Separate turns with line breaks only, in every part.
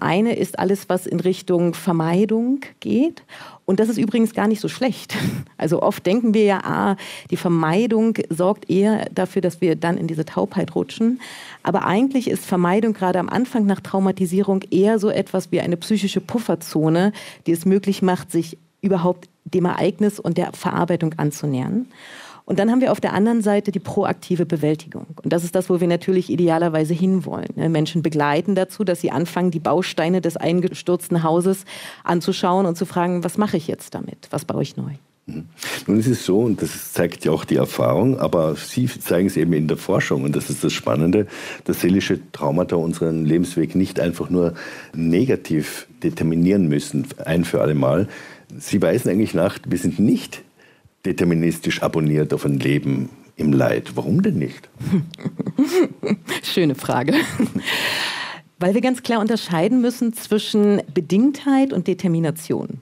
eine ist alles, was in Richtung Vermeidung geht. Und das ist übrigens gar nicht so schlecht. Also oft denken wir ja, die Vermeidung sorgt eher dafür, dass wir dann in diese Taubheit rutschen. Aber eigentlich ist Vermeidung gerade am Anfang nach Traumatisierung eher so etwas wie eine psychische Pufferzone, die es möglich macht, sich überhaupt dem Ereignis und der Verarbeitung anzunähern. Und dann haben wir auf der anderen Seite die proaktive Bewältigung. Und das ist das, wo wir natürlich idealerweise hinwollen. Menschen begleiten dazu, dass sie anfangen, die Bausteine des eingestürzten Hauses anzuschauen und zu fragen, was mache ich jetzt damit? Was baue ich neu?
Nun ist es so, und das zeigt ja auch die Erfahrung, aber Sie zeigen es eben in der Forschung, und das ist das Spannende, dass seelische Traumata unseren Lebensweg nicht einfach nur negativ determinieren müssen, ein für alle Mal. Sie weisen eigentlich nach, wir sind nicht deterministisch abonniert auf ein Leben im Leid. Warum denn nicht?
Schöne Frage. Weil wir ganz klar unterscheiden müssen zwischen Bedingtheit und Determination.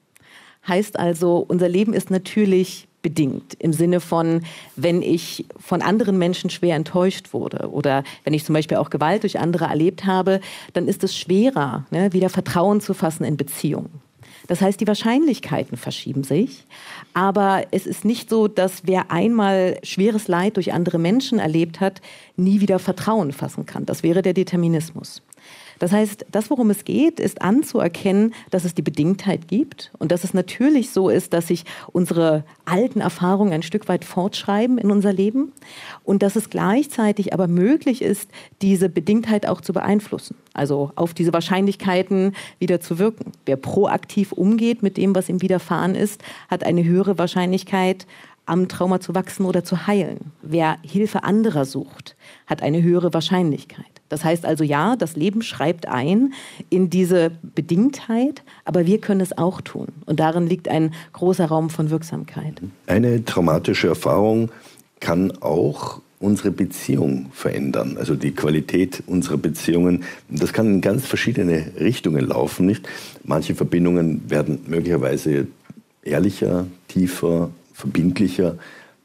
Heißt also, unser Leben ist natürlich bedingt im Sinne von, wenn ich von anderen Menschen schwer enttäuscht wurde oder wenn ich zum Beispiel auch Gewalt durch andere erlebt habe, dann ist es schwerer, wieder Vertrauen zu fassen in Beziehungen. Das heißt, die Wahrscheinlichkeiten verschieben sich, aber es ist nicht so, dass wer einmal schweres Leid durch andere Menschen erlebt hat, nie wieder Vertrauen fassen kann. Das wäre der Determinismus. Das heißt, das, worum es geht, ist anzuerkennen, dass es die Bedingtheit gibt und dass es natürlich so ist, dass sich unsere alten Erfahrungen ein Stück weit fortschreiben in unser Leben und dass es gleichzeitig aber möglich ist, diese Bedingtheit auch zu beeinflussen, also auf diese Wahrscheinlichkeiten wieder zu wirken. Wer proaktiv umgeht mit dem, was ihm widerfahren ist, hat eine höhere Wahrscheinlichkeit, am Trauma zu wachsen oder zu heilen. Wer Hilfe anderer sucht, hat eine höhere Wahrscheinlichkeit. Das heißt also, ja, das Leben schreibt ein in diese Bedingtheit, aber wir können es auch tun. Und darin liegt ein großer Raum von Wirksamkeit.
Eine traumatische Erfahrung kann auch unsere Beziehung verändern, also die Qualität unserer Beziehungen. Das kann in ganz verschiedene Richtungen laufen, nicht? Manche Verbindungen werden möglicherweise ehrlicher, tiefer, verbindlicher.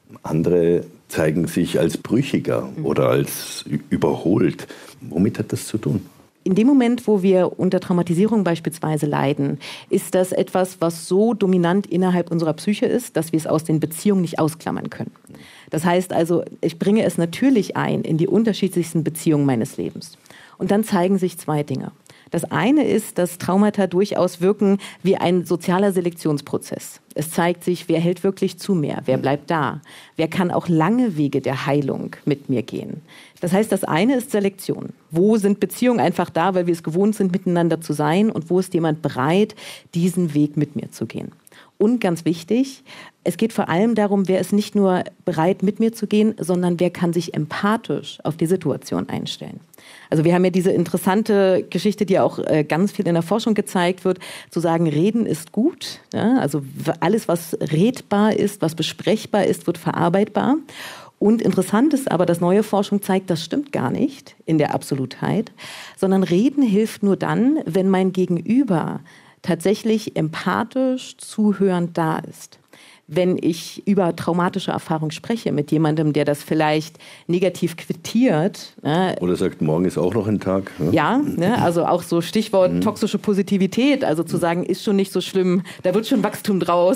Andere zeigen sich als brüchiger oder als überholt. Womit hat das zu tun?
In dem Moment, wo wir unter Traumatisierung beispielsweise leiden, ist das etwas, was so dominant innerhalb unserer Psyche ist, dass wir es aus den Beziehungen nicht ausklammern können. Das heißt also, ich bringe es natürlich ein in die unterschiedlichsten Beziehungen meines Lebens. Und dann zeigen sich zwei Dinge. Das eine ist, dass Traumata durchaus wirken wie ein sozialer Selektionsprozess. Es zeigt sich, wer hält wirklich zu mir, wer bleibt da, wer kann auch lange Wege der Heilung mit mir gehen. Das heißt, das eine ist Selektion. Wo sind Beziehungen einfach da, weil wir es gewohnt sind, miteinander zu sein, und wo ist jemand bereit, diesen Weg mit mir zu gehen? Und ganz wichtig, es geht vor allem darum, wer ist nicht nur bereit, mit mir zu gehen, sondern wer kann sich empathisch auf die Situation einstellen. Also wir haben ja diese interessante Geschichte, die auch ganz viel in der Forschung gezeigt wird, zu sagen, reden ist gut. Ja? Also alles, was redbar ist, was besprechbar ist, wird verarbeitbar. Und interessant ist aber, dass neue Forschung zeigt, das stimmt gar nicht in der Absolutheit, sondern reden hilft nur dann, wenn mein Gegenüber tatsächlich empathisch zuhörend da ist. Wenn ich über traumatische Erfahrung spreche mit jemandem, der das vielleicht negativ quittiert.
Oder sagt, morgen ist auch noch ein Tag.
Ja, also auch so Stichwort toxische Positivität, also zu sagen, ist schon nicht so schlimm, da wird schon Wachstum draus.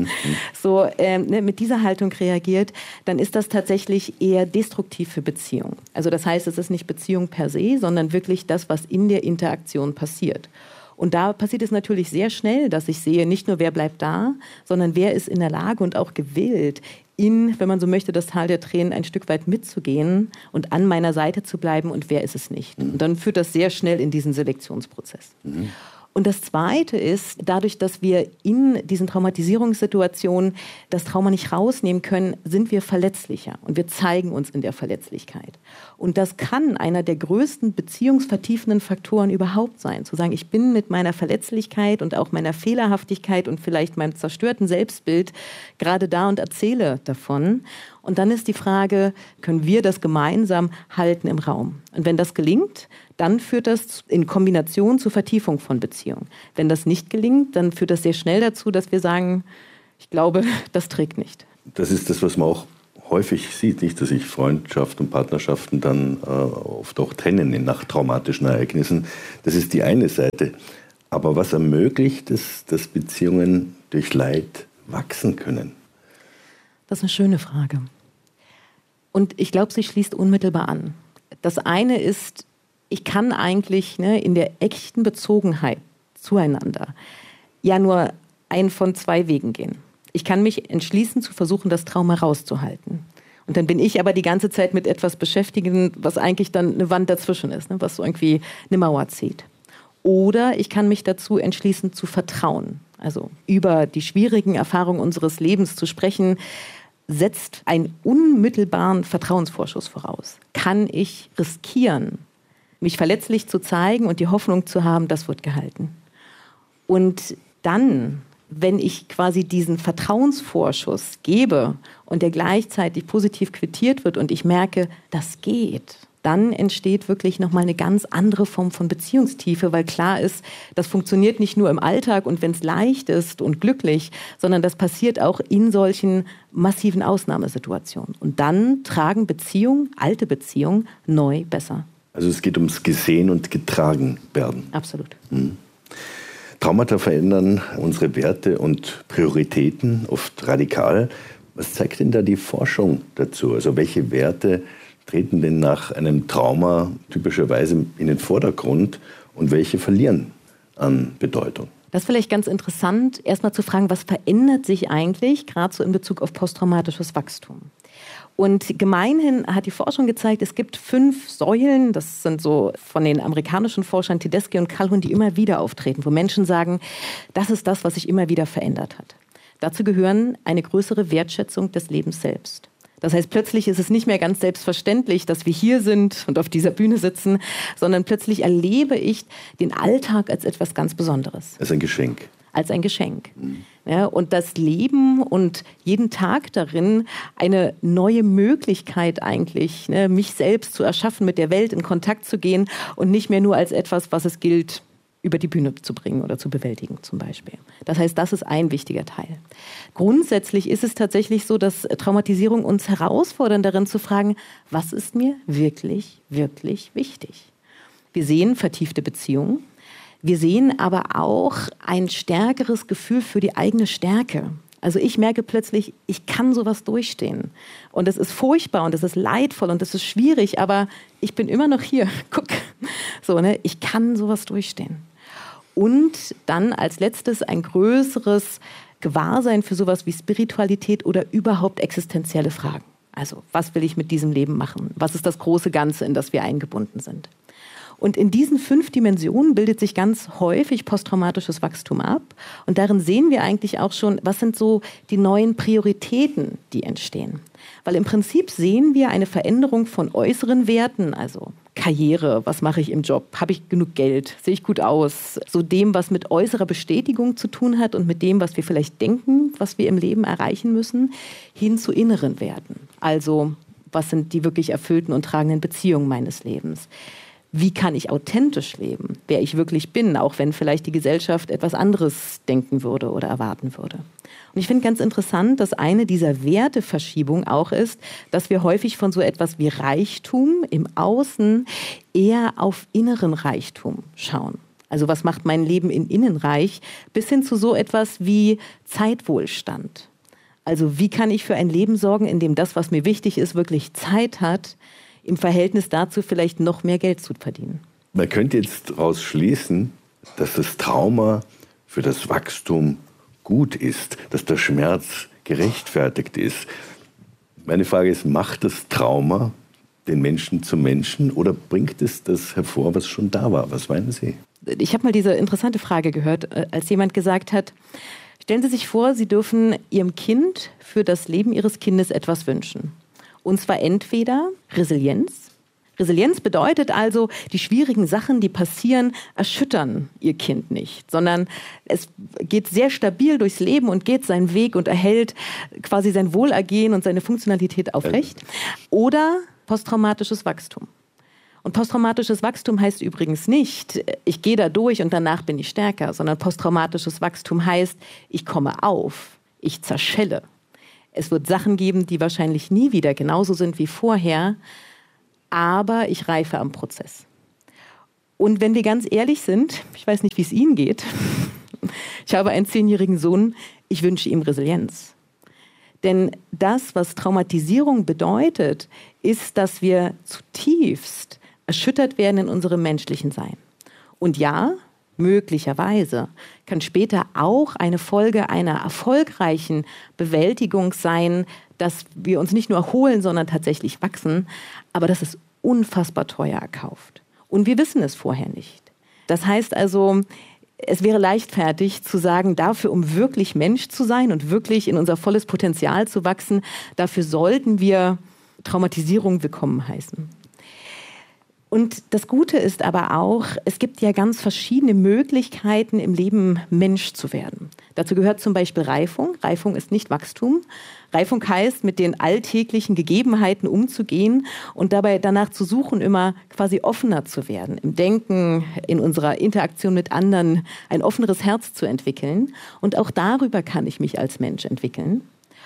So mit dieser Haltung reagiert, dann ist das tatsächlich eher destruktiv für Beziehungen. Also das heißt, es ist nicht Beziehung per se, sondern wirklich das, was in der Interaktion passiert. Und da passiert es natürlich sehr schnell, dass ich sehe, nicht nur wer bleibt da, sondern wer ist in der Lage und auch gewillt, in, wenn man so möchte, das Tal der Tränen ein Stück weit mitzugehen und an meiner Seite zu bleiben, und wer ist es nicht. Und dann führt das sehr schnell in diesen Selektionsprozess. Und das Zweite ist, dadurch, dass wir in diesen Traumatisierungssituationen das Trauma nicht rausnehmen können, sind wir verletzlicher und wir zeigen uns in der Verletzlichkeit. Und das kann einer der größten beziehungsvertiefenden Faktoren überhaupt sein. Zu sagen, ich bin mit meiner Verletzlichkeit und auch meiner Fehlerhaftigkeit und vielleicht meinem zerstörten Selbstbild gerade da und erzähle davon. Und dann ist die Frage, können wir das gemeinsam halten im Raum? Und wenn das gelingt, dann führt das in Kombination zur Vertiefung von Beziehungen. Wenn das nicht gelingt, dann führt das sehr schnell dazu, dass wir sagen, ich glaube, das trägt nicht.
Das ist das, was man auch häufig sieht, nicht, dass sich Freundschaften und Partnerschaften dann oft auch trennen nach traumatischen Ereignissen. Das ist die eine Seite. Aber was ermöglicht es, dass Beziehungen durch Leid wachsen können?
Das ist eine schöne Frage. Und ich glaube, sie schließt unmittelbar an. Das eine ist, ich kann eigentlich in der echten Bezogenheit zueinander ja nur einen von zwei Wegen gehen. Ich kann mich entschließen, zu versuchen, das Trauma rauszuhalten. Und dann bin ich aber die ganze Zeit mit etwas beschäftigt, was eigentlich dann eine Wand dazwischen ist, was so irgendwie eine Mauer zieht. Oder ich kann mich dazu entschließen, zu vertrauen. Also über die schwierigen Erfahrungen unseres Lebens zu sprechen, setzt einen unmittelbaren Vertrauensvorschuss voraus. Kann ich riskieren, mich verletzlich zu zeigen und die Hoffnung zu haben, das wird gehalten. Und dann, wenn ich quasi diesen Vertrauensvorschuss gebe und der gleichzeitig positiv quittiert wird und ich merke, das geht, dann entsteht wirklich nochmal eine ganz andere Form von Beziehungstiefe, weil klar ist, das funktioniert nicht nur im Alltag und wenn es leicht ist und glücklich, sondern das passiert auch in solchen massiven Ausnahmesituationen. Und dann tragen Beziehungen, alte Beziehungen, neu besser.
Also es geht ums Gesehen und getragen werden.
Absolut.
Traumata verändern unsere Werte und Prioritäten oft radikal. Was zeigt denn da die Forschung dazu? Also welche Werte treten denn nach einem Trauma typischerweise in den Vordergrund und welche verlieren an Bedeutung?
Das ist vielleicht ganz interessant, erstmal zu fragen, was verändert sich eigentlich, gerade so in Bezug auf posttraumatisches Wachstum. Und gemeinhin hat die Forschung gezeigt, es gibt 5 Säulen, das sind so von den amerikanischen Forschern Tedeschi und Calhoun, die immer wieder auftreten, wo Menschen sagen, das ist das, was sich immer wieder verändert hat. Dazu gehören eine größere Wertschätzung des Lebens selbst. Das heißt, plötzlich ist es nicht mehr ganz selbstverständlich, dass wir hier sind und auf dieser Bühne sitzen, sondern plötzlich erlebe ich den Alltag als etwas ganz Besonderes.
Als ein Geschenk.
Als ein Geschenk. Ja, und das Leben und jeden Tag darin eine neue Möglichkeit eigentlich, mich selbst zu erschaffen, mit der Welt in Kontakt zu gehen und nicht mehr nur als etwas, was es gilt, über die Bühne zu bringen oder zu bewältigen zum Beispiel. Das heißt, das ist ein wichtiger Teil. Grundsätzlich ist es tatsächlich so, dass Traumatisierung uns herausfordern, darin zu fragen, was ist mir wirklich, wirklich wichtig? Wir sehen vertiefte Beziehungen. Wir sehen aber auch ein stärkeres Gefühl für die eigene Stärke. Also ich merke plötzlich, ich kann sowas durchstehen. Und es ist furchtbar und es ist leidvoll und es ist schwierig, aber ich bin immer noch hier. Guck, so, ich kann sowas durchstehen. Und dann als letztes ein größeres Gewahrsein für sowas wie Spiritualität oder überhaupt existenzielle Fragen. Also was will ich mit diesem Leben machen? Was ist das große Ganze, in das wir eingebunden sind? Und in diesen 5 Dimensionen bildet sich ganz häufig posttraumatisches Wachstum ab. Und darin sehen wir eigentlich auch schon, was sind so die neuen Prioritäten, die entstehen. Weil im Prinzip sehen wir eine Veränderung von äußeren Werten, also Karriere, was mache ich im Job, habe ich genug Geld, sehe ich gut aus, so dem, was mit äußerer Bestätigung zu tun hat und mit dem, was wir vielleicht denken, was wir im Leben erreichen müssen, hin zu inneren Werten. Also was sind die wirklich erfüllten und tragenden Beziehungen meines Lebens? Wie kann ich authentisch leben, wer ich wirklich bin, auch wenn vielleicht die Gesellschaft etwas anderes denken würde oder erwarten würde. Und ich finde ganz interessant, dass eine dieser Werteverschiebungen auch ist, dass wir häufig von so etwas wie Reichtum im Außen eher auf inneren Reichtum schauen. Also was macht mein Leben in innen reich, bis hin zu so etwas wie Zeitwohlstand. Also wie kann ich für ein Leben sorgen, in dem das, was mir wichtig ist, wirklich Zeit hat, im Verhältnis dazu vielleicht noch mehr Geld zu verdienen.
Man könnte jetzt daraus schließen, dass das Trauma für das Wachstum gut ist, dass der Schmerz gerechtfertigt ist. Meine Frage ist, macht das Trauma den Menschen zum Menschen oder bringt es das hervor, was schon da war? Was meinen Sie?
Ich habe mal diese interessante Frage gehört, als jemand gesagt hat, stellen Sie sich vor, Sie dürfen Ihrem Kind für das Leben Ihres Kindes etwas wünschen. Und zwar entweder Resilienz. Resilienz bedeutet also, die schwierigen Sachen, die passieren, erschüttern Ihr Kind nicht, sondern es geht sehr stabil durchs Leben und geht seinen Weg und erhält quasi sein Wohlergehen und seine Funktionalität aufrecht. Oder posttraumatisches Wachstum. Und posttraumatisches Wachstum heißt übrigens nicht, ich gehe da durch und danach bin ich stärker, sondern posttraumatisches Wachstum heißt, ich komme auf, ich zerschelle. Es wird Sachen geben, die wahrscheinlich nie wieder genauso sind wie vorher, aber ich reife am Prozess. Und wenn wir ganz ehrlich sind, ich weiß nicht, wie es Ihnen geht, ich habe einen 10-jährigen Sohn, ich wünsche ihm Resilienz. Denn das, was Traumatisierung bedeutet, ist, dass wir zutiefst erschüttert werden in unserem menschlichen Sein. Und ja, möglicherweise kann später auch eine Folge einer erfolgreichen Bewältigung sein, dass wir uns nicht nur erholen, sondern tatsächlich wachsen. Aber das ist unfassbar teuer erkauft. Und wir wissen es vorher nicht. Das heißt also, es wäre leichtfertig zu sagen, dafür, um wirklich Mensch zu sein und wirklich in unser volles Potenzial zu wachsen, dafür sollten wir Traumatisierung willkommen heißen. Und das Gute ist aber auch, es gibt ja ganz verschiedene Möglichkeiten, im Leben Mensch zu werden. Dazu gehört zum Beispiel Reifung. Reifung ist nicht Wachstum. Reifung heißt, mit den alltäglichen Gegebenheiten umzugehen und dabei danach zu suchen, immer quasi offener zu werden. Im Denken, in unserer Interaktion mit anderen ein offeneres Herz zu entwickeln. Und auch darüber kann ich mich als Mensch entwickeln.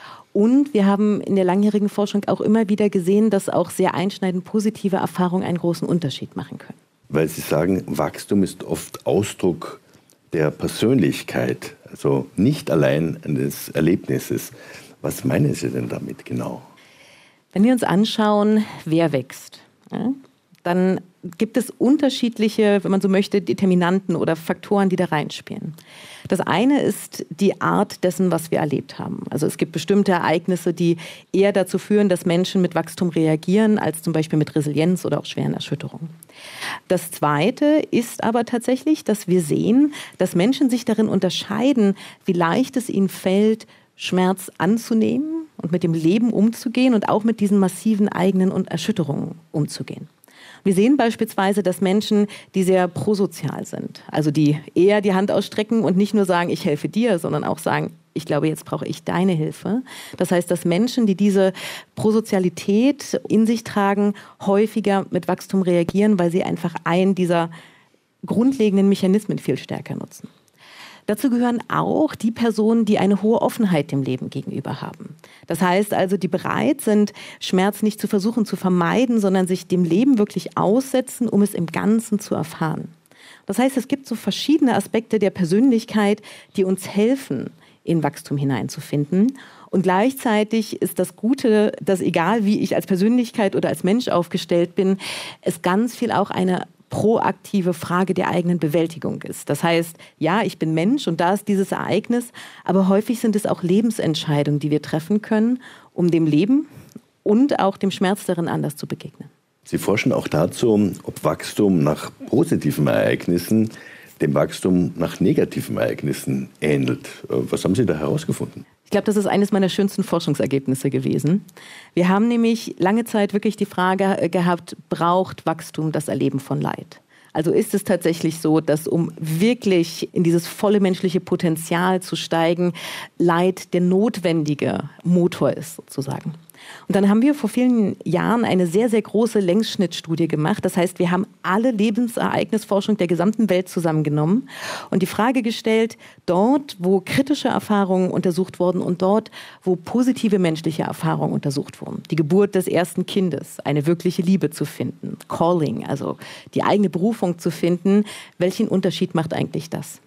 Und wir haben in der langjährigen Forschung auch immer wieder gesehen, dass auch sehr einschneidend positive Erfahrungen einen großen Unterschied machen können.
Weil Sie sagen, Wachstum ist oft Ausdruck der Persönlichkeit, also nicht allein des Erlebnisses. Was meinen Sie denn damit genau?
Wenn wir uns anschauen, wer wächst, ja, dann gibt es unterschiedliche, wenn man so möchte, Determinanten oder Faktoren, die da reinspielen. Das eine ist die Art dessen, was wir erlebt haben. Also es gibt bestimmte Ereignisse, die eher dazu führen, dass Menschen mit Wachstum reagieren, als zum Beispiel mit Resilienz oder auch schweren Erschütterungen. Das zweite ist aber tatsächlich, dass wir sehen, dass Menschen sich darin unterscheiden, wie leicht es ihnen fällt, Schmerz anzunehmen und mit dem Leben umzugehen und auch mit diesen massiven eigenen Erschütterungen umzugehen. Wir sehen beispielsweise, dass Menschen, die sehr prosozial sind, also die eher die Hand ausstrecken und nicht nur sagen, ich helfe dir, sondern auch sagen, ich glaube, jetzt brauche ich deine Hilfe. Das heißt, dass Menschen, die diese Prosozialität in sich tragen, häufiger mit Wachstum reagieren, weil sie einfach einen dieser grundlegenden Mechanismen viel stärker nutzen. Dazu gehören auch die Personen, die eine hohe Offenheit dem Leben gegenüber haben. Das heißt also, die bereit sind, Schmerz nicht zu versuchen zu vermeiden, sondern sich dem Leben wirklich aussetzen, um es im Ganzen zu erfahren. Das heißt, es gibt so verschiedene Aspekte der Persönlichkeit, die uns helfen, in Wachstum hineinzufinden. Und gleichzeitig ist das Gute, dass egal wie ich als Persönlichkeit oder als Mensch aufgestellt bin, es ganz viel auch eine proaktive Frage der eigenen Bewältigung ist. Das heißt, ja, ich bin Mensch und da ist dieses Ereignis, aber häufig sind es auch Lebensentscheidungen, die wir treffen können, um dem Leben und auch dem Schmerz darin anders zu begegnen.
Sie forschen auch dazu, ob Wachstum nach positiven Ereignissen dem Wachstum nach negativen Ereignissen ähnelt. Was haben Sie da herausgefunden?
Ich glaube, das ist eines meiner schönsten Forschungsergebnisse gewesen. Wir haben nämlich lange Zeit wirklich die Frage gehabt, braucht Wachstum das Erleben von Leid? Also ist es tatsächlich so, dass um wirklich in dieses volle menschliche Potenzial zu steigen, Leid der notwendige Motor ist sozusagen. Und dann haben wir vor vielen Jahren eine sehr, sehr große Längsschnittstudie gemacht. Das heißt, wir haben alle Lebensereignisforschung der gesamten Welt zusammengenommen und die Frage gestellt, dort, wo kritische Erfahrungen untersucht wurden und dort, wo positive menschliche Erfahrungen untersucht wurden. Die Geburt des ersten Kindes, eine wirkliche Liebe zu finden, Calling, also die eigene Berufung zu finden. Welchen Unterschied macht eigentlich das?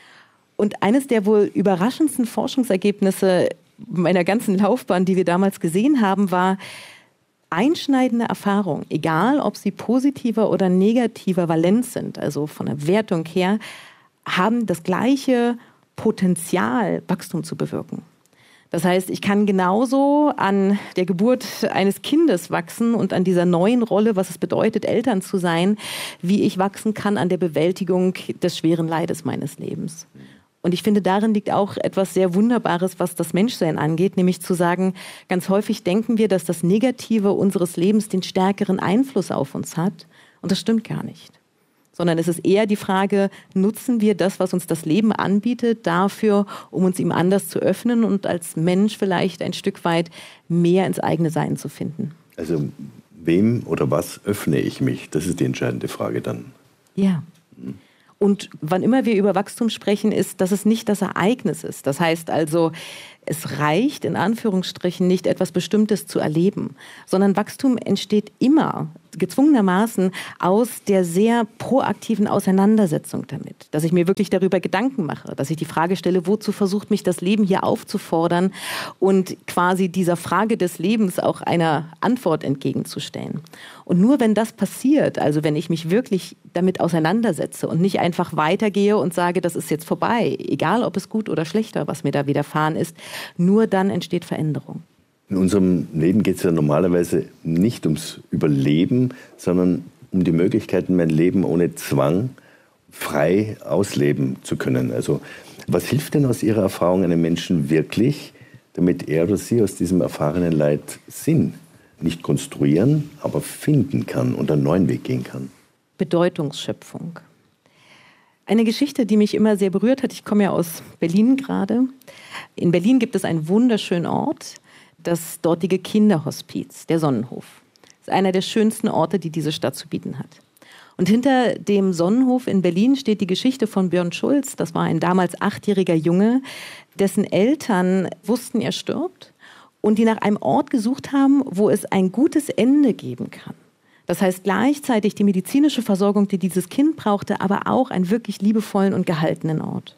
Und eines der wohl überraschendsten Forschungsergebnisse meiner ganzen Laufbahn, die wir damals gesehen haben, war einschneidende Erfahrungen, egal ob sie positiver oder negativer Valenz sind, also von der Wertung her, haben das gleiche Potenzial, Wachstum zu bewirken. Das heißt, ich kann genauso an der Geburt eines Kindes wachsen und an dieser neuen Rolle, was es bedeutet, Eltern zu sein, wie ich wachsen kann an der Bewältigung des schweren Leides meines Lebens. Und ich finde, darin liegt auch etwas sehr Wunderbares, was das Menschsein angeht, nämlich zu sagen, ganz häufig denken wir, dass das Negative unseres Lebens den stärkeren Einfluss auf uns hat. Und das stimmt gar nicht. Sondern es ist eher die Frage, nutzen wir das, was uns das Leben anbietet, dafür, um uns ihm anders zu öffnen und als Mensch vielleicht ein Stück weit mehr ins eigene Sein zu finden.
Also wem oder was öffne ich mich? Das ist die entscheidende Frage dann.
Ja. Und wann immer wir über Wachstum sprechen, ist, dass es nicht das Ereignis ist. Das heißt also, es reicht in Anführungsstrichen nicht, etwas Bestimmtes zu erleben, sondern Wachstum entsteht immer gezwungenermaßen aus der sehr proaktiven Auseinandersetzung damit. Dass ich mir wirklich darüber Gedanken mache, dass ich die Frage stelle, wozu versucht mich das Leben hier aufzufordern und quasi dieser Frage des Lebens auch einer Antwort entgegenzustellen. Und nur wenn das passiert, also wenn ich mich wirklich damit auseinandersetze und nicht einfach weitergehe und sage, das ist jetzt vorbei, egal ob es gut oder schlechter, was mir da widerfahren ist, nur dann entsteht Veränderung.
In unserem Leben geht es ja normalerweise nicht ums Überleben, sondern um die Möglichkeiten, mein Leben ohne Zwang frei ausleben zu können. Also was hilft denn aus Ihrer Erfahrung einem Menschen wirklich, damit er oder sie aus diesem erfahrenen Leid Sinn nicht konstruieren, aber finden kann und einen neuen Weg gehen kann?
Bedeutungsschöpfung. Eine Geschichte, die mich immer sehr berührt hat, ich komme ja aus Berlin gerade. In Berlin gibt es einen wunderschönen Ort, das dortige Kinderhospiz, der Sonnenhof. Das ist einer der schönsten Orte, die diese Stadt zu bieten hat. Und hinter dem Sonnenhof in Berlin steht die Geschichte von Björn Schulz. Das war ein damals 8-jähriger Junge, dessen Eltern wussten, er stirbt und die nach einem Ort gesucht haben, wo es ein gutes Ende geben kann. Das heißt gleichzeitig die medizinische Versorgung, die dieses Kind brauchte, aber auch einen wirklich liebevollen und gehaltenen Ort.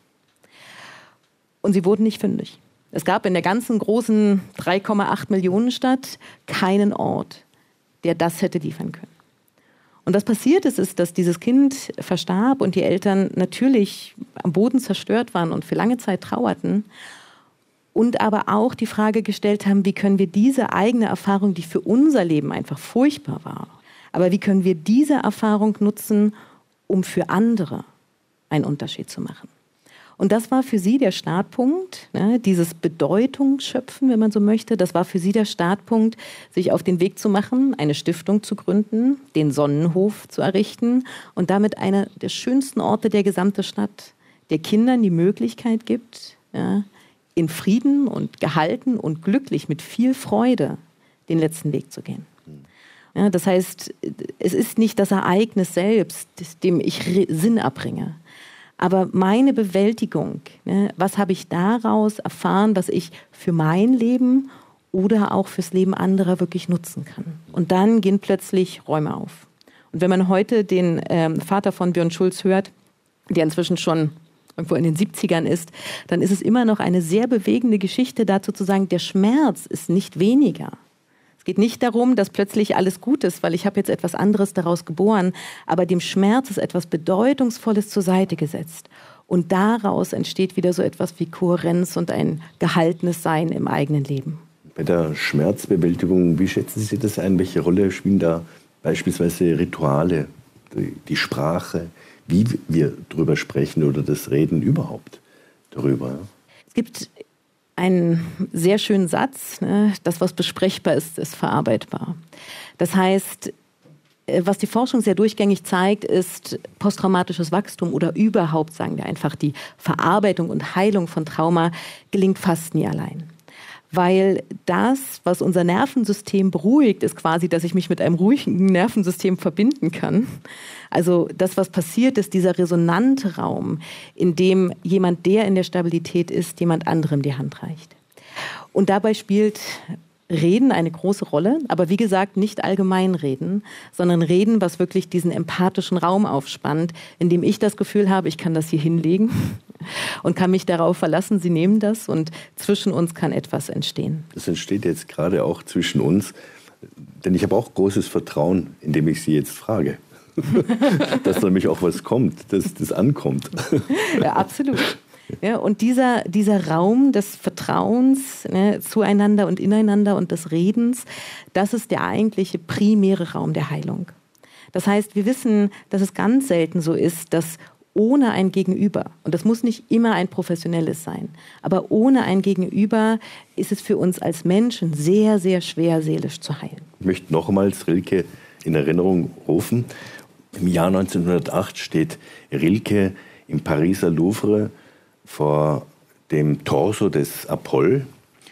Und sie wurden nicht fündig. Es gab in der ganzen großen 3,8 Millionen Stadt keinen Ort, der das hätte liefern können. Und was passiert ist, dass dieses Kind verstarb und die Eltern natürlich am Boden zerstört waren und für lange Zeit trauerten und aber auch die Frage gestellt haben, wie können wir diese eigene Erfahrung, die für unser Leben einfach furchtbar war, aber wie können wir diese Erfahrung nutzen, um für andere einen Unterschied zu machen? Und das war für sie der Startpunkt, ne, dieses Bedeutungsschöpfen, wenn man so möchte. Das war für sie der Startpunkt, sich auf den Weg zu machen, eine Stiftung zu gründen, den Sonnenhof zu errichten und damit einer der schönsten Orte der gesamten Stadt, der Kindern die Möglichkeit gibt, ja, in Frieden und gehalten und glücklich mit viel Freude den letzten Weg zu gehen. Ja, das heißt, es ist nicht das Ereignis selbst, dem ich Sinn abbringe. Aber meine Bewältigung, ne, was habe ich daraus erfahren, was ich für mein Leben oder auch fürs Leben anderer wirklich nutzen kann? Und dann gehen plötzlich Räume auf. Und wenn man heute den Vater von Björn Schulz hört, der inzwischen schon irgendwo in den 70ern ist, dann ist es immer noch eine sehr bewegende Geschichte dazu zu sagen, der Schmerz ist nicht weniger. Es geht nicht darum, dass plötzlich alles gut ist, weil ich habe jetzt etwas anderes daraus geboren, aber dem Schmerz ist etwas Bedeutungsvolles zur Seite gesetzt. Und daraus entsteht wieder so etwas wie Kohärenz und ein gehaltenes Sein im eigenen Leben.
Bei der Schmerzbewältigung, wie schätzen Sie das ein? Welche Rolle spielen da beispielsweise Rituale, die Sprache, wie wir darüber sprechen oder das Reden überhaupt darüber?
Es gibt einen sehr schönen Satz, ne? Das, was besprechbar ist, ist verarbeitbar. Das heißt, was die Forschung sehr durchgängig zeigt, ist posttraumatisches Wachstum oder überhaupt, sagen wir einfach, die Verarbeitung und Heilung von Trauma gelingt fast nie allein. Weil das, was unser Nervensystem beruhigt, ist quasi, dass ich mich mit einem ruhigen Nervensystem verbinden kann. Also das, was passiert, ist dieser resonante Raum, in dem jemand, der in der Stabilität ist, jemand anderem die Hand reicht. Und dabei spielt Reden eine große Rolle, aber wie gesagt, nicht allgemein reden, sondern reden, was wirklich diesen empathischen Raum aufspannt, in dem ich das Gefühl habe, ich kann das hier hinlegen und kann mich darauf verlassen, Sie nehmen das und zwischen uns kann etwas entstehen.
Das entsteht jetzt gerade auch zwischen uns, denn ich habe auch großes Vertrauen, indem ich Sie jetzt frage. Dass nämlich auch was kommt, dass das ankommt.
Ja, absolut. Ja, und dieser Raum des Vertrauens, ne, zueinander und ineinander und des Redens, das ist der eigentliche primäre Raum der Heilung. Das heißt, wir wissen, dass es ganz selten so ist, dass ohne ein Gegenüber, und das muss nicht immer ein professionelles sein, aber ohne ein Gegenüber ist es für uns als Menschen sehr, sehr schwer, seelisch zu heilen.
Ich möchte nochmals Rilke in Erinnerung rufen. Im Jahr 1908 steht Rilke im Pariser Louvre vor dem Torso des Apoll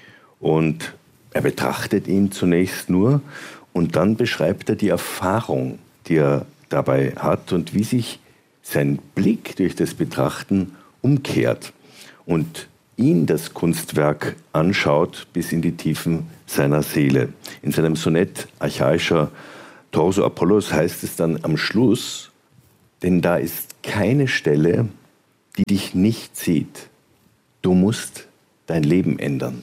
und er betrachtet ihn zunächst nur und dann beschreibt er die Erfahrung, die er dabei hat und wie sich seinen Blick durch das Betrachten umkehrt und ihn das Kunstwerk anschaut bis in die Tiefen seiner Seele. In seinem Sonett Archaischer Torso Apollos heißt es dann am Schluss, denn da ist keine Stelle, die dich nicht sieht. Du musst dein Leben ändern.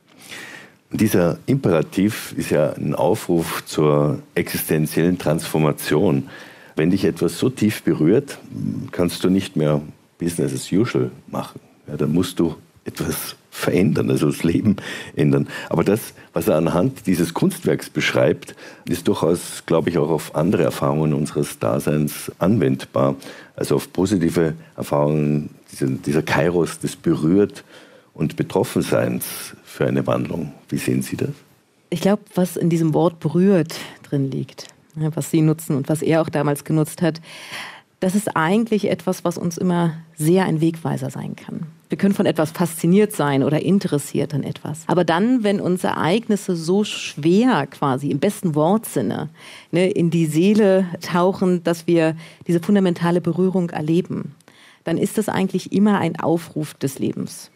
Und dieser Imperativ ist ja ein Aufruf zur existenziellen Transformation. Wenn dich etwas so tief berührt, kannst du nicht mehr Business as usual machen. Ja, dann musst du etwas verändern, also das Leben ändern. Aber das, was er anhand dieses Kunstwerks beschreibt, ist durchaus, glaube ich, auch auf andere Erfahrungen unseres Daseins anwendbar. Also auf positive Erfahrungen, dieser Kairos des Berührt- und Betroffenseins für eine Wandlung. Wie sehen Sie das?
Ich glaube, was in diesem Wort berührt drin liegt, was Sie nutzen und was er auch damals genutzt hat, das ist eigentlich etwas, was uns immer sehr ein Wegweiser sein kann. Wir können von etwas fasziniert sein oder interessiert an etwas. Aber dann, wenn uns Ereignisse so schwer quasi im besten Wortsinne in die Seele tauchen, dass wir diese fundamentale Berührung erleben, dann ist das eigentlich immer ein Aufruf des Lebens.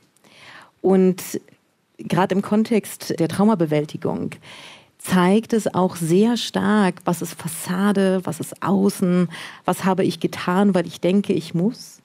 Und gerade im Kontext der Traumabewältigung zeigt es auch sehr stark, was ist Fassade, was ist Außen, was habe ich getan, weil ich denke, ich muss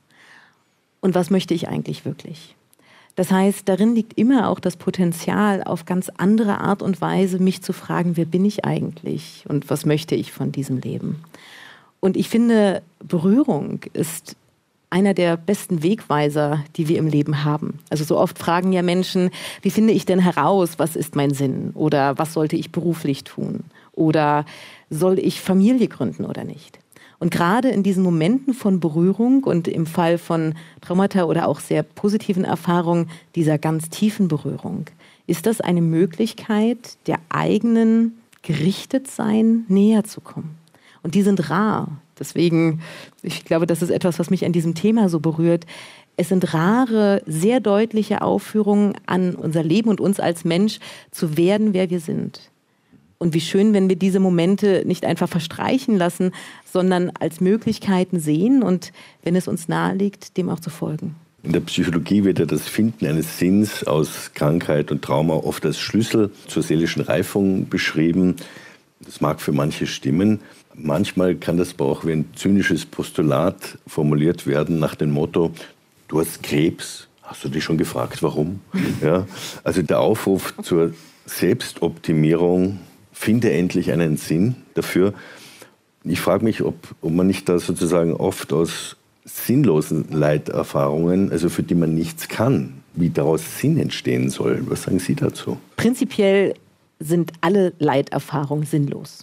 und was möchte ich eigentlich wirklich. Das heißt, darin liegt immer auch das Potenzial, auf ganz andere Art und Weise mich zu fragen, wer bin ich eigentlich und was möchte ich von diesem Leben. Und ich finde, Berührung ist einer der besten Wegweiser, die wir im Leben haben. Also so oft fragen ja Menschen, wie finde ich denn heraus, was ist mein Sinn? Oder was sollte ich beruflich tun? Oder soll ich Familie gründen oder nicht? Und gerade in diesen Momenten von Berührung und im Fall von Traumata oder auch sehr positiven Erfahrungen dieser ganz tiefen Berührung, ist das eine Möglichkeit, der eigenen Gerichtetsein näher zu kommen. Und die sind rar. Deswegen, ich glaube, das ist etwas, was mich an diesem Thema so berührt. Es sind rare, sehr deutliche Aufführungen an unser Leben und uns als Mensch zu werden, wer wir sind. Und wie schön, wenn wir diese Momente nicht einfach verstreichen lassen, sondern als Möglichkeiten sehen und, wenn es uns nahe liegt, dem auch zu folgen.
In der Psychologie wird ja das Finden eines Sinns aus Krankheit und Trauma oft als Schlüssel zur seelischen Reifung beschrieben. Das mag für manche stimmen. Manchmal kann das aber auch wie ein zynisches Postulat formuliert werden nach dem Motto, du hast Krebs, hast du dich schon gefragt, warum? Ja, also der Aufruf zur Selbstoptimierung, finde endlich einen Sinn dafür. Ich frage mich, ob man nicht da sozusagen oft aus sinnlosen Leiterfahrungen, also für die man nichts kann, wie daraus Sinn entstehen soll. Was sagen Sie dazu?
Prinzipiell sind alle Leiterfahrungen sinnlos.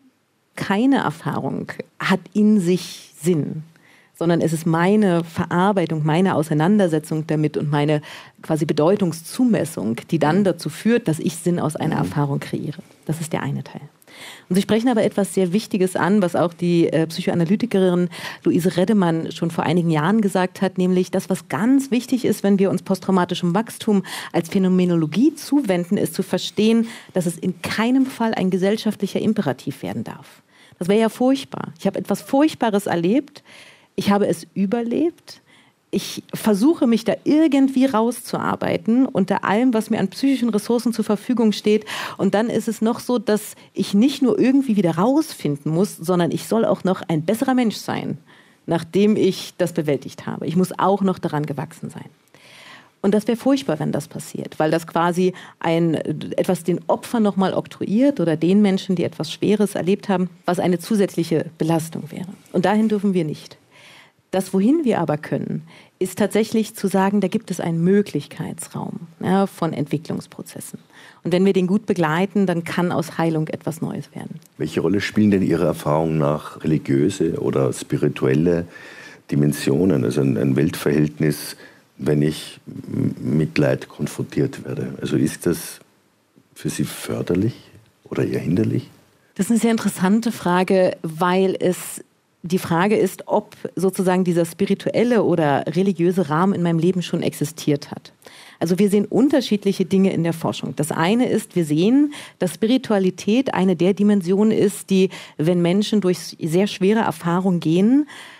Keine Erfahrung hat in sich Sinn, sondern es ist meine Verarbeitung, meine Auseinandersetzung damit und meine quasi Bedeutungszumessung, die dann dazu führt, dass ich Sinn aus einer Erfahrung kreiere. Das ist der eine Teil. Und Sie sprechen aber etwas sehr Wichtiges an, was auch die Psychoanalytikerin Luise Reddemann schon vor einigen Jahren gesagt hat, nämlich das, was ganz wichtig ist, wenn wir uns posttraumatischem Wachstum als Phänomenologie zuwenden, ist zu verstehen, dass es in keinem Fall ein gesellschaftlicher Imperativ werden darf. Das wäre ja furchtbar. Ich habe etwas Furchtbares erlebt, ich habe es überlebt, ich versuche mich da irgendwie rauszuarbeiten unter allem, was mir an psychischen Ressourcen zur Verfügung steht. Und dann ist es noch so, dass ich nicht nur irgendwie wieder rausfinden muss, sondern ich soll auch noch ein besserer Mensch sein, nachdem ich das bewältigt habe. Ich muss auch noch daran gewachsen sein. Und das wäre furchtbar, wenn das passiert, weil das quasi etwas den Opfern nochmal oktroyiert oder den Menschen, die etwas Schweres erlebt haben, was eine zusätzliche Belastung wäre. Und dahin dürfen wir nicht. Das, wohin wir aber können, ist tatsächlich zu sagen, da gibt es einen Möglichkeitsraum von Entwicklungsprozessen. Und wenn wir den gut begleiten, dann kann aus Heilung etwas Neues werden.
Welche Rolle spielen denn Ihrer Erfahrung nach religiöse oder spirituelle Dimensionen, also ein Weltverhältnis, wenn ich mit Leid konfrontiert werde? Also ist das für Sie förderlich oder eher hinderlich?
Das ist eine sehr interessante Frage, weil es die Frage ist, ob sozusagen dieser spirituelle oder religiöse Rahmen in meinem Leben schon existiert hat. Also wir sehen unterschiedliche Dinge in der Forschung. Das eine ist, wir sehen, dass Spiritualität eine der Dimensionen ist, die, wenn Menschen durch sehr schwere Erfahrungen gehen,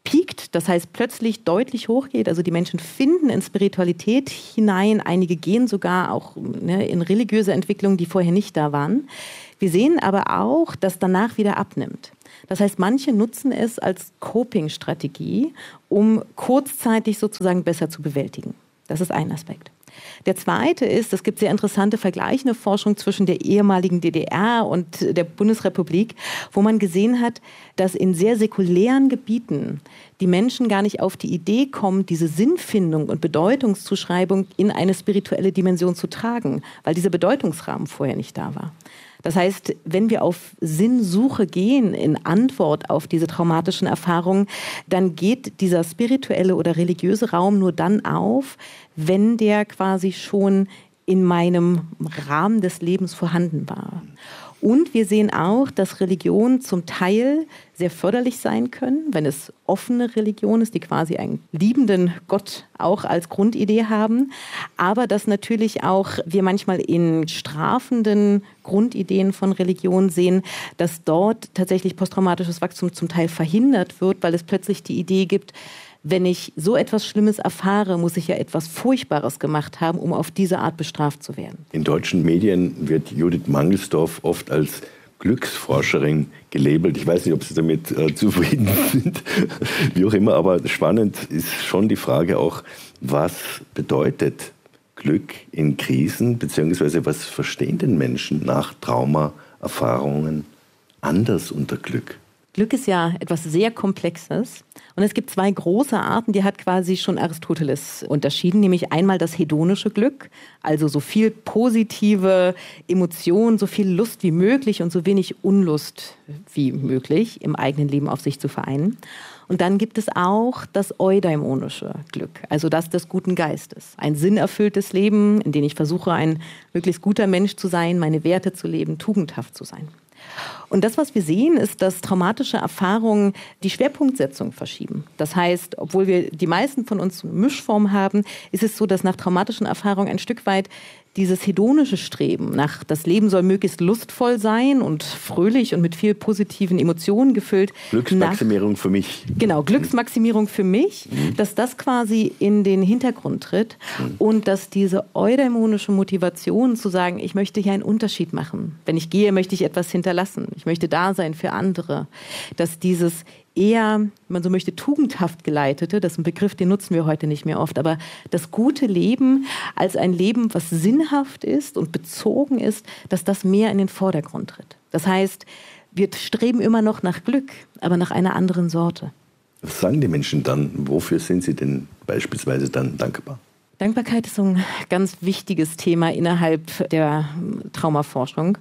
piekt, das heißt plötzlich deutlich hochgeht. Also die Menschen finden in Spiritualität hinein, einige gehen sogar auch in religiöse Entwicklungen, die vorher nicht da waren. Wir sehen aber auch, dass danach wieder abnimmt. Das heißt, manche nutzen es als Coping-Strategie, um kurzzeitig sozusagen besser zu bewältigen. Das ist ein Aspekt. Der zweite ist, es gibt sehr interessante vergleichende Forschung zwischen der ehemaligen DDR und der Bundesrepublik, wo man gesehen hat, dass in sehr säkulären Gebieten die Menschen gar nicht auf die Idee kommen, diese Sinnfindung und Bedeutungszuschreibung in eine spirituelle Dimension zu tragen, weil dieser Bedeutungsrahmen vorher nicht da war. Das heißt, wenn wir auf Sinnsuche gehen in Antwort auf diese traumatischen Erfahrungen, dann geht dieser spirituelle oder religiöse Raum nur dann auf, wenn der quasi schon in meinem Rahmen des Lebens vorhanden war. Und wir sehen auch, dass Religionen zum Teil sehr förderlich sein können, wenn es offene Religion ist, die quasi einen liebenden Gott auch als Grundidee haben. Aber dass natürlich auch wir manchmal in strafenden Grundideen von Religion sehen, dass dort tatsächlich posttraumatisches Wachstum zum Teil verhindert wird, weil es plötzlich die Idee gibt, wenn ich so etwas Schlimmes erfahre, muss ich ja etwas Furchtbares gemacht haben, um auf diese Art bestraft zu werden.
In deutschen Medien wird Judith Mangelsdorf oft als Glücksforscherin gelabelt. Ich weiß nicht, ob Sie damit zufrieden sind, wie auch immer, aber spannend ist schon die Frage auch, was bedeutet Glück in Krisen, beziehungsweise was verstehen denn Menschen nach Traumaerfahrungen anders unter Glück?
Glück ist ja etwas sehr Komplexes und es gibt zwei große Arten, die hat quasi schon Aristoteles unterschieden, nämlich einmal das hedonische Glück, also so viel positive Emotionen, so viel Lust wie möglich und so wenig Unlust wie möglich im eigenen Leben auf sich zu vereinen. Und dann gibt es auch das eudaimonische Glück, also das des guten Geistes. Ein sinnerfülltes Leben, in dem ich versuche, ein möglichst guter Mensch zu sein, meine Werte zu leben, tugendhaft zu sein. Und das, was wir sehen, ist, dass traumatische Erfahrungen die Schwerpunktsetzung verschieben. Das heißt, obwohl wir die meisten von uns eine Mischform haben, ist es so, dass nach traumatischen Erfahrungen ein Stück weit dieses hedonische Streben nach, das Leben soll möglichst lustvoll sein und fröhlich und mit viel positiven Emotionen gefüllt.
Glücksmaximierung für mich.
Genau, Glücksmaximierung für mich, dass das quasi in den Hintergrund tritt und dass diese eudaimonische Motivation zu sagen, ich möchte hier einen Unterschied machen. Wenn ich gehe, möchte ich etwas hinterlassen. Ich möchte da sein für andere. Dass dieses eher, wenn man so möchte, tugendhaft geleitete, das ist ein Begriff, den nutzen wir heute nicht mehr oft, aber das gute Leben als ein Leben, was sinnhaft ist und bezogen ist, dass das mehr in den Vordergrund tritt. Das heißt, wir streben immer noch nach Glück, aber nach einer anderen Sorte.
Was sagen die Menschen dann? Wofür sind sie denn beispielsweise dann dankbar?
Dankbarkeit ist so ein ganz wichtiges Thema innerhalb der Traumaforschung.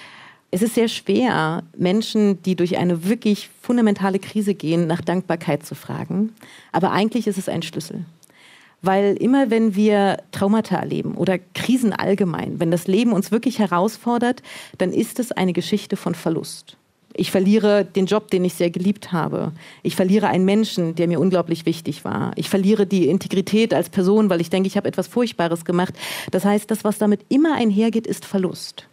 Es ist sehr schwer, Menschen, die durch eine wirklich fundamentale Krise gehen, nach Dankbarkeit zu fragen. Aber eigentlich ist es ein Schlüssel. Weil immer, wenn wir Traumata erleben oder Krisen allgemein, wenn das Leben uns wirklich herausfordert, dann ist es eine Geschichte von Verlust. Ich verliere den Job, den ich sehr geliebt habe. Ich verliere einen Menschen, der mir unglaublich wichtig war. Ich verliere die Integrität als Person, weil ich denke, ich habe etwas Furchtbares gemacht. Das heißt, das, was damit immer einhergeht, ist Verlust.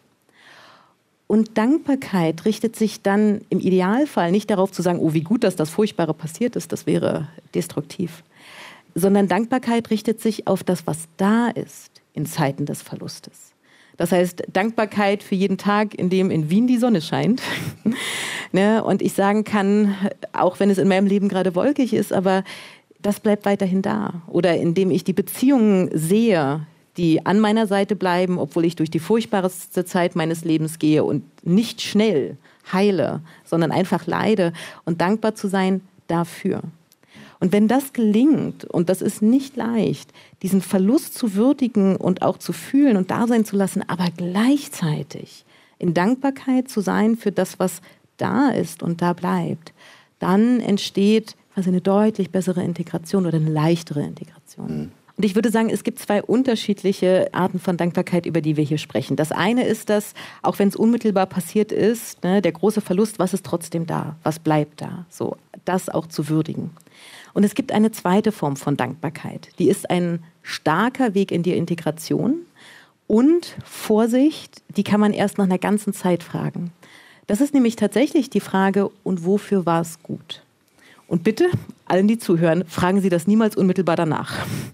Und Dankbarkeit richtet sich dann im Idealfall nicht darauf zu sagen, oh, wie gut, dass das Furchtbare passiert ist, das wäre destruktiv. Sondern Dankbarkeit richtet sich auf das, was da ist in Zeiten des Verlustes. Das heißt, Dankbarkeit für jeden Tag, in dem in Wien die Sonne scheint. Und ich sagen kann, auch wenn es in meinem Leben gerade wolkig ist, aber das bleibt weiterhin da. Oder indem ich die Beziehungen sehe, die an meiner Seite bleiben, obwohl ich durch die furchtbarste Zeit meines Lebens gehe und nicht schnell heile, sondern einfach leide und dankbar zu sein dafür. Und wenn das gelingt, und das ist nicht leicht, diesen Verlust zu würdigen und auch zu fühlen und da sein zu lassen, aber gleichzeitig in Dankbarkeit zu sein für das, was da ist und da bleibt, dann entsteht quasi eine deutlich bessere Integration oder eine leichtere Integration. Und ich würde sagen, es gibt zwei unterschiedliche Arten von Dankbarkeit, über die wir hier sprechen. Das eine ist das, auch wenn es unmittelbar passiert ist, der große Verlust, was ist trotzdem da? Was bleibt da? So, das auch zu würdigen. Und es gibt eine zweite Form von Dankbarkeit. Die ist ein starker Weg in die Integration. Und Vorsicht, die kann man erst nach einer ganzen Zeit fragen. Das ist nämlich tatsächlich die Frage, und wofür war es gut? Und bitte, allen, die zuhören, fragen Sie das niemals unmittelbar danach.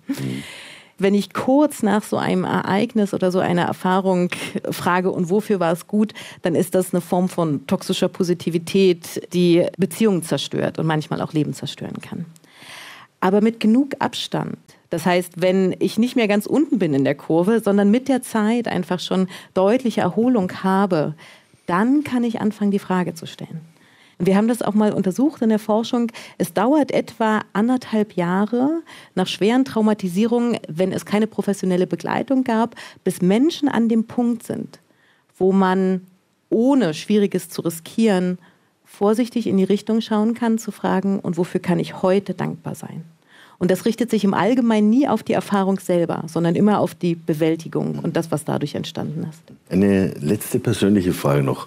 Wenn ich kurz nach so einem Ereignis oder so einer Erfahrung frage, und wofür war es gut, dann ist das eine Form von toxischer Positivität, die Beziehungen zerstört und manchmal auch Leben zerstören kann. Aber mit genug Abstand. Das heißt, wenn ich nicht mehr ganz unten bin in der Kurve, sondern mit der Zeit einfach schon deutliche Erholung habe, dann kann ich anfangen, die Frage zu stellen. Wir haben das auch mal untersucht in der Forschung. Es dauert etwa 1,5 Jahre nach schweren Traumatisierungen, wenn es keine professionelle Begleitung gab, bis Menschen an dem Punkt sind, wo man ohne Schwieriges zu riskieren vorsichtig in die Richtung schauen kann, zu fragen, und wofür kann ich heute dankbar sein? Und das richtet sich im Allgemeinen nie auf die Erfahrung selber, sondern immer auf die Bewältigung und das, was dadurch entstanden ist. Eine letzte persönliche Frage noch.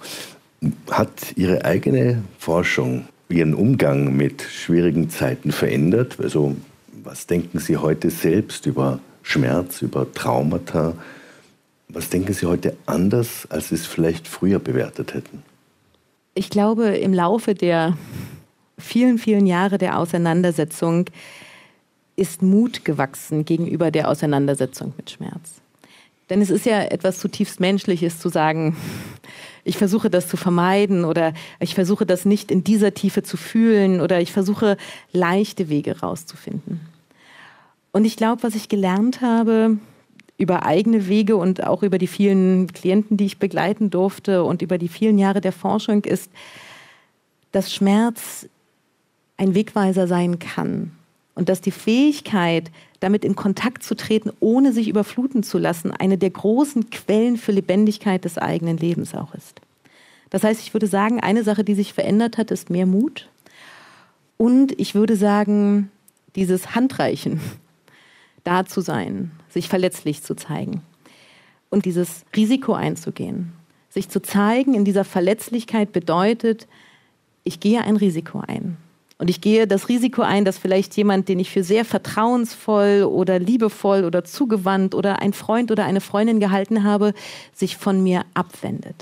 Hat Ihre eigene Forschung Ihren Umgang mit schwierigen Zeiten verändert? Also, was denken Sie heute selbst über Schmerz, über Traumata? Was denken Sie heute anders, als Sie es vielleicht früher bewertet hätten? Ich glaube, im Laufe der vielen, vielen Jahre der Auseinandersetzung ist Mut gewachsen gegenüber der Auseinandersetzung mit Schmerz. Denn es ist ja etwas zutiefst Menschliches zu sagen, ich versuche das zu vermeiden oder ich versuche das nicht in dieser Tiefe zu fühlen oder ich versuche leichte Wege rauszufinden. Und ich glaube, was ich gelernt habe über eigene Wege und auch über die vielen Klienten, die ich begleiten durfte und über die vielen Jahre der Forschung ist, dass Schmerz ein Wegweiser sein kann. Und dass die Fähigkeit, damit in Kontakt zu treten, ohne sich überfluten zu lassen, eine der großen Quellen für Lebendigkeit des eigenen Lebens auch ist. Das heißt, ich würde sagen, eine Sache, die sich verändert hat, ist mehr Mut. Und ich würde sagen, dieses Handreichen, da zu sein, sich verletzlich zu zeigen und dieses Risiko einzugehen. Sich zu zeigen in dieser Verletzlichkeit bedeutet, ich gehe ein Risiko ein. Und ich gehe das Risiko ein, dass vielleicht jemand, den ich für sehr vertrauensvoll oder liebevoll oder zugewandt oder ein Freund oder eine Freundin gehalten habe, sich von mir abwendet.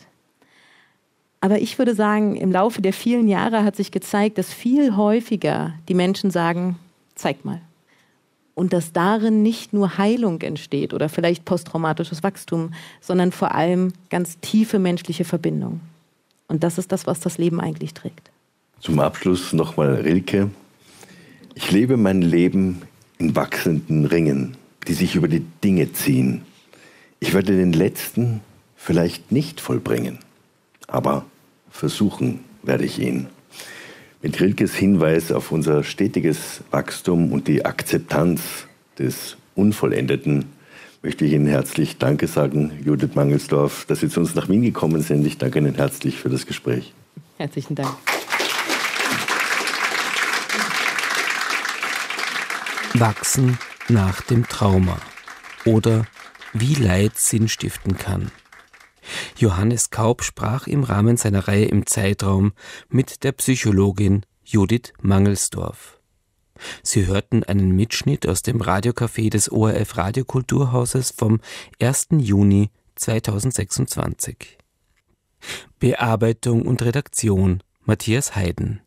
Aber ich würde sagen, im Laufe der vielen Jahre hat sich gezeigt, dass viel häufiger die Menschen sagen, zeig mal. Und dass darin nicht nur Heilung entsteht oder vielleicht posttraumatisches Wachstum, sondern vor allem ganz tiefe menschliche Verbindung. Und das ist das, was das Leben eigentlich trägt. Zum Abschluss nochmal Rilke. Ich lebe mein Leben in wachsenden Ringen, die sich über die Dinge ziehen. Ich werde den letzten vielleicht nicht vollbringen, aber versuchen werde ich ihn. Mit Rilkes Hinweis auf unser stetiges Wachstum und die Akzeptanz des Unvollendeten möchte ich Ihnen herzlich Danke sagen, Judith Mangelsdorf, dass Sie zu uns nach Wien gekommen sind. Ich danke Ihnen herzlich für das Gespräch. Herzlichen Dank.
Wachsen nach dem Trauma oder wie Leid Sinn stiften kann. Johannes Kaup sprach im Rahmen seiner Reihe im Zeitraum mit der Psychologin Judith Mangelsdorf. Sie hörten einen Mitschnitt aus dem Radiocafé des ORF Radiokulturhauses vom 1. Juni 2026. Bearbeitung und Redaktion Matthias Heiden.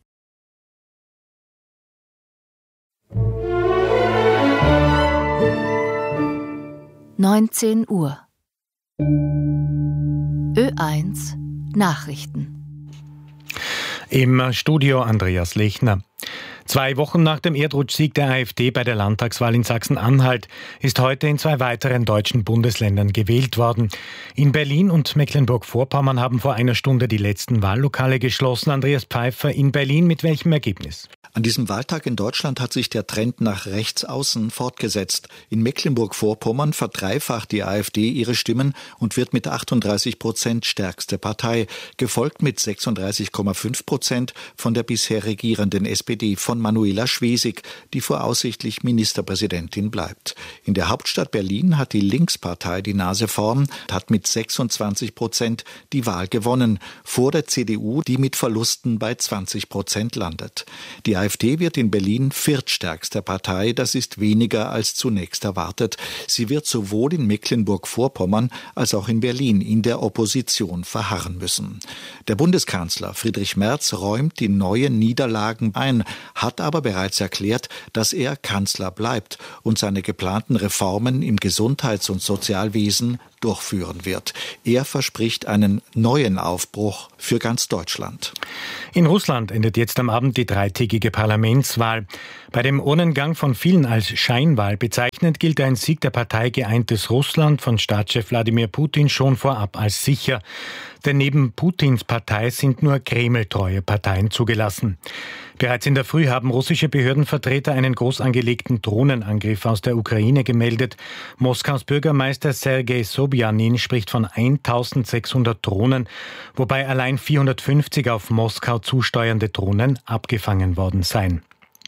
(19 Uhr) Ö1 Nachrichten.
Im Studio Andreas Lechner. 2 Wochen nach dem Erdrutschsieg der AfD bei der Landtagswahl in Sachsen-Anhalt ist heute in 2 weiteren deutschen Bundesländern gewählt worden. In Berlin und Mecklenburg-Vorpommern haben vor einer Stunde die letzten Wahllokale geschlossen. Andreas Pfeiffer in Berlin, mit welchem Ergebnis?
An diesem Wahltag in Deutschland hat sich der Trend nach rechts außen fortgesetzt. In Mecklenburg-Vorpommern verdreifacht die AfD ihre Stimmen und wird mit 38% stärkste Partei, gefolgt mit 36,5% von der bisher regierenden SPD, von Manuela Schwesig, die voraussichtlich Ministerpräsidentin bleibt. In der Hauptstadt Berlin hat die Linkspartei die Nase vorn, hat mit 26% die Wahl gewonnen, vor der CDU, die mit Verlusten bei 20% landet. Die AfD AfD wird in Berlin viertstärkste Partei. Das ist weniger als zunächst erwartet. Sie wird sowohl in Mecklenburg-Vorpommern als auch in Berlin in der Opposition verharren müssen. Der Bundeskanzler Friedrich Merz räumt die neuen Niederlagen ein, hat aber bereits erklärt, dass er Kanzler bleibt und seine geplanten Reformen im Gesundheits- und Sozialwesen durchführen wird. Er verspricht einen neuen Aufbruch für ganz Deutschland.
In Russland endet jetzt am Abend die dreitägige Parlamentswahl. Bei dem Urnengang von vielen als Scheinwahl bezeichnet, gilt ein Sieg der Partei Geeintes Russland von Staatschef Wladimir Putin schon vorab als sicher. Denn neben Putins Partei sind nur Kreml-treue Parteien zugelassen. Bereits in der Früh haben russische Behördenvertreter einen groß angelegten Drohnenangriff aus der Ukraine gemeldet. Moskaus Bürgermeister Sergei Sobjanin spricht von 1600 Drohnen, wobei allein 450 auf Moskau zusteuernde Drohnen abgefangen worden seien.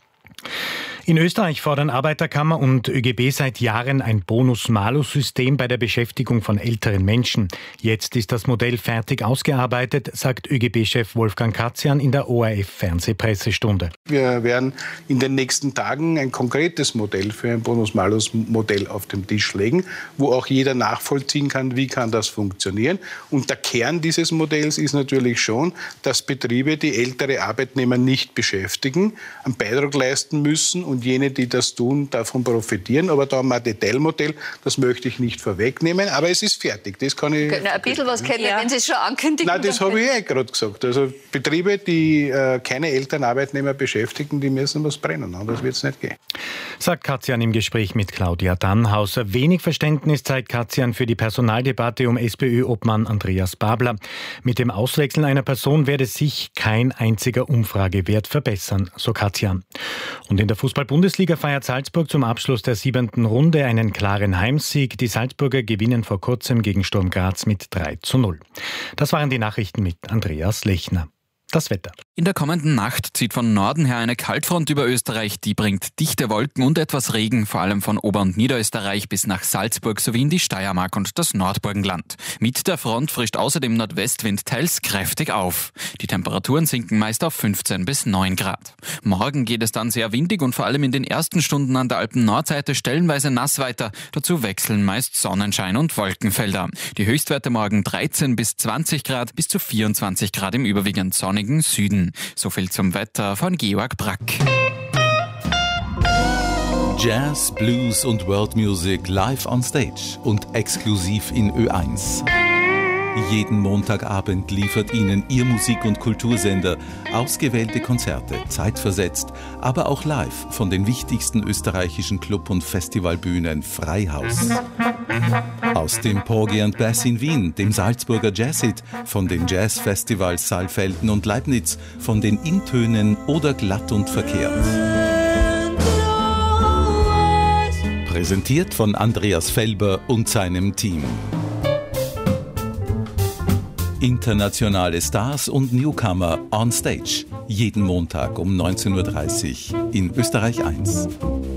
In Österreich fordern Arbeiterkammer und ÖGB seit Jahren ein Bonus-Malus-System bei der Beschäftigung von älteren Menschen. Jetzt ist das Modell fertig ausgearbeitet, sagt ÖGB-Chef Wolfgang Katzian in der ORF-Fernsehpressestunde.
Wir werden in den nächsten Tagen ein konkretes Modell für ein Bonus-Malus-Modell auf den Tisch legen, wo auch jeder nachvollziehen kann, wie kann das funktionieren. Und der Kern dieses Modells ist natürlich schon, dass Betriebe, die ältere Arbeitnehmer nicht beschäftigen, einen Beitrag leisten müssen und jene, die das tun, davon profitieren. Aber da haben wir ein Detailmodell, das möchte ich nicht vorwegnehmen, aber es ist fertig. Das kann ich.
Ein bisschen was kennen, wenn Sie es schon ankündigen.
Nein, das habe ich gerade gesagt. Also Betriebe, die keine älteren Arbeitnehmer beschäftigen, die müssen was brennen. Anders wird es nicht gehen.
Sagt Katzian im Gespräch mit Claudia Dannhauser. Wenig Verständnis zeigt Katzian für die Personaldebatte um SPÖ-Obmann Andreas Babler. Mit dem Auswechseln einer Person werde sich kein einziger Umfragewert verbessern, so Katzian. Und in der Fußball-Bundesliga feiert Salzburg zum Abschluss der 7. Runde einen klaren Heimsieg. Die Salzburger gewinnen vor kurzem gegen Sturm Graz mit 3:0. Das waren die Nachrichten mit Andreas Lechner. Das Wetter.
In der kommenden Nacht zieht von Norden her eine Kaltfront über Österreich. Die bringt dichte Wolken und etwas Regen, vor allem von Ober- und Niederösterreich bis nach Salzburg sowie in die Steiermark und das Nordburgenland. Mit der Front frischt außerdem Nordwestwind teils kräftig auf. Die Temperaturen sinken meist auf 15 bis 9 Grad. Morgen geht es dann sehr windig und vor allem in den ersten Stunden an der Alpen-Nordseite stellenweise nass weiter. Dazu wechseln meist Sonnenschein und Wolkenfelder. Die Höchstwerte morgen 13 bis 20 Grad, bis zu 24 Grad im überwiegend sonnigen Süden. So viel zum Wetter von Georg Brack.
Jazz, Blues und World Music live on stage und exklusiv in Ö1. Jeden Montagabend liefert Ihnen Ihr Musik- und Kultursender ausgewählte Konzerte, zeitversetzt, aber auch live von den wichtigsten österreichischen Club- und Festivalbühnen Freihaus. Aus dem Porgy and Bass in Wien, dem Salzburger Jazzhit, von den Jazzfestivals Saalfelden und Leibniz, von den Intönen oder Glatt und Verkehrt. Präsentiert von Andreas Felber und seinem Team. Internationale Stars und Newcomer on Stage. Jeden Montag um 19:30 Uhr in Österreich 1.